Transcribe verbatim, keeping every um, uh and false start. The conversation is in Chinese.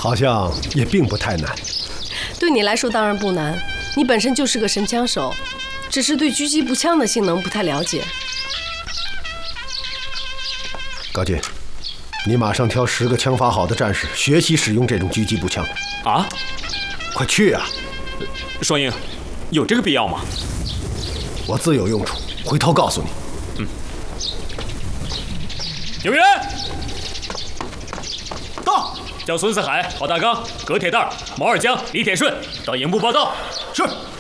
好像也并不太难。 对你来说当然不难，你本身就是个神枪手，只是对狙击步枪的性能不太了解。 高进，你马上挑十个枪法好的战士学习使用这种狙击步枪。 啊？ 快去啊！ 双鹰，有这个必要吗？ 我自有用处，回头告诉你。 嗯。有人到，叫孙四海、郝大刚、葛铁蛋、毛二江、李铁顺到营部报到。 是。